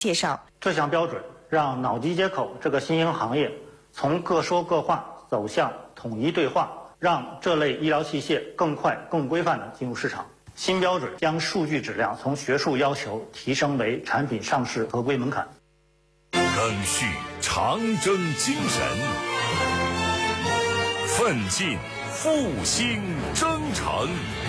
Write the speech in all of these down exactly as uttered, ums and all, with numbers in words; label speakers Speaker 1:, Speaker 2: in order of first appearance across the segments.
Speaker 1: 介绍，
Speaker 2: 这项标准让脑机接口这个新兴行业从各说各话走向统一对话，让这类医疗器械更快、更规范地进入市场。新标准将数据质量从学术要求提升为产品上市合规门槛。
Speaker 3: 赓续长征精神，奋进复兴征程。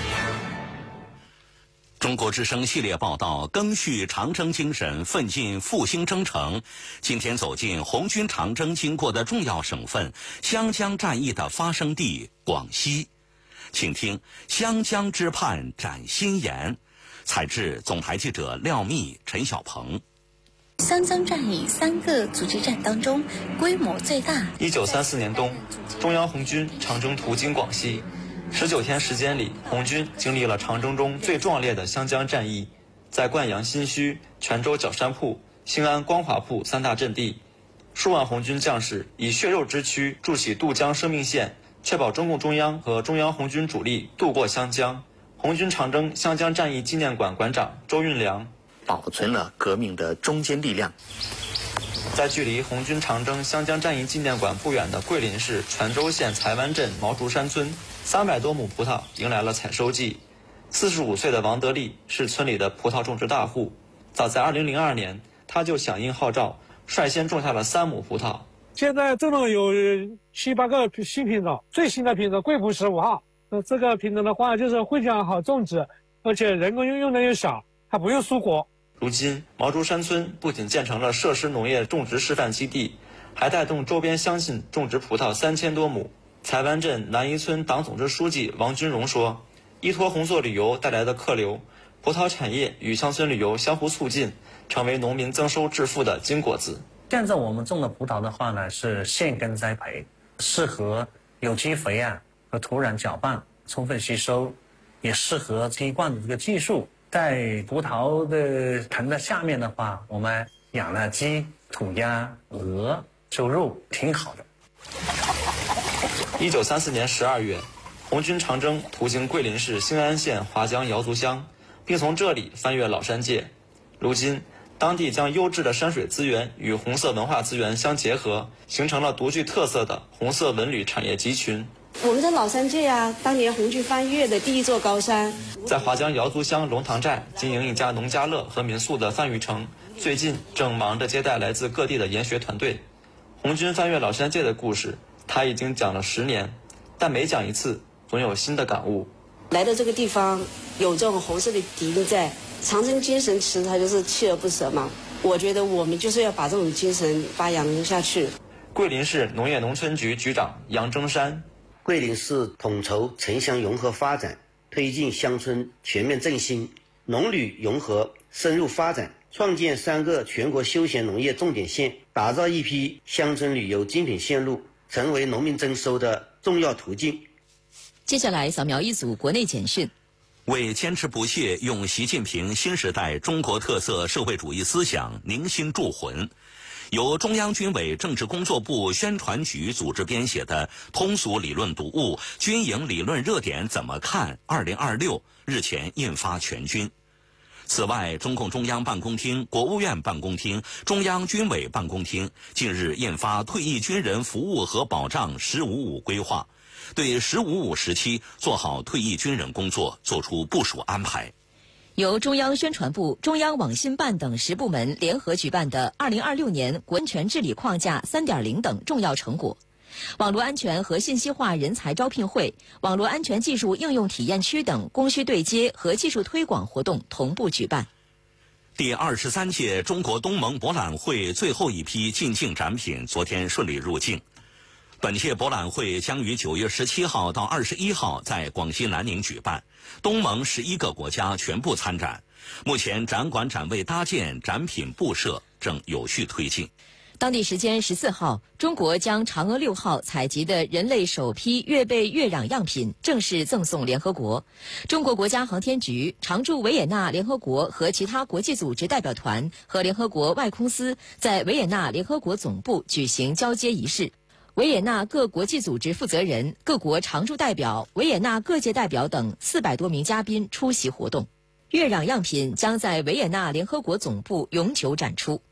Speaker 4: 中国之声系列报道，赓续长征精神，奋进复兴征程。今天走进红军长征经过的重要省份——湘江战役的发生地广西。请听湘江之畔展新言，采制总台记者廖密、陈小鹏。
Speaker 5: 湘江战役三个阻击战当中，规模最大。
Speaker 6: 一九三四年冬，中央红军长征途经广西。十九天时间里，红军经历了长征中最壮烈的湘江战役，在灌阳新圩、泉州角山铺、兴安光华铺三大阵地，数万红军将士以血肉之躯筑起渡江生命线，确保中共中央和中央红军主力渡过湘江。红军长征湘江战役纪念馆馆长周运良
Speaker 7: 保存了革命的中坚力量。
Speaker 6: 在距离红军长征湘江战役纪念馆不远的桂林市泉州县才湾镇毛竹山村，三百多亩葡萄迎来了采收季。四十五岁的王德利是村里的葡萄种植大户，早在二零零二年，他就响应号召，率先种下了三亩葡萄。
Speaker 8: 现在种了有七八个新品种，最新的品种贵埔十五号。那这个品种的话，就是非常好种植，而且人工用用的又少，还不用疏果。
Speaker 6: 如今，毛竹山村不仅建成了设施农业种植示范基地，还带动周边乡亲种植葡萄三千多亩。才湾镇南宜村党总支书记王军荣说：“依托红色旅游带来的客流，葡萄产业与乡村旅游相互促进，成为农民增收致富的金果子。”
Speaker 9: 现在我们种的葡萄的话呢，是现根栽培，适合有机肥啊和土壤搅拌充分吸收，也适合滴灌的这个技术。在葡萄的藤的下面的话，我们养了鸡、土鸭、鹅，收入挺好的。
Speaker 6: 一九三四年十二月，红军长征途经桂林市兴安县华江瑶族乡，并从这里翻越老山界。如今，当地将优质的山水资源与红色文化资源相结合，形成了独具特色的红色文旅产业集群。
Speaker 10: 我们的老山界啊，当年红军翻越的第一座高山。
Speaker 6: 在华江瑶族乡龙塘寨经营一家农家乐和民宿的范玉成，最近正忙着接待来自各地的研学团队。红军翻越老山界的故事，他已经讲了十年，但每讲一次，总有新的感悟。
Speaker 10: 来到这个地方，有这种红色的底蕴在，长征精神词它就是锲而不舍嘛。我觉得我们就是要把这种精神发扬下去。
Speaker 6: 桂林市农业农村局局长杨征山。
Speaker 11: 桂林市统筹城乡融合发展，推进乡村全面振兴，农旅融合深入发展，创建三个全国休闲农业重点县，打造一批乡村旅游精品线路，成为农民增收的重要途径。
Speaker 12: 接下来扫描一组国内简讯。
Speaker 4: 为坚持不懈用习近平新时代中国特色社会主义思想凝心铸魂，由中央军委政治工作部宣传局组织编写的通俗理论读物《军营理论热点怎么看二零二六》日前印发全军。此外，中共中央办公厅、国务院办公厅、中央军委办公厅近日印发《退役军人服务和保障“十五五”规划》，对“十五五”时期做好退役军人工作作出部署安排。
Speaker 12: 由中央宣传部、中央网信办等十部门联合举办的二零二六年国安全治理框架 三点零 等重要成果，网络安全和信息化人才招聘会、网络安全技术应用体验区等供需对接和技术推广活动同步举办。
Speaker 4: 第二十三届中国东盟博览会最后一批进境展品昨天顺利入境。本届博览会将于九月十七号到二十一号在广西南宁举办，东盟十一个国家全部参展。目前展馆展位搭建、展品布设正有序推进。
Speaker 12: 当地时间十四号，中国将嫦娥六号采集的人类首批月背月壤样品正式赠送联合国。中国国家航天局、常驻维也纳联合国和其他国际组织代表团和联合国外空司在维也纳联合国总部举行交接仪式。维也纳各国际组织负责人、各国常驻代表、维也纳各界代表等四百多名嘉宾出席活动。 月壤样品将在维也纳联合国总部永久展出。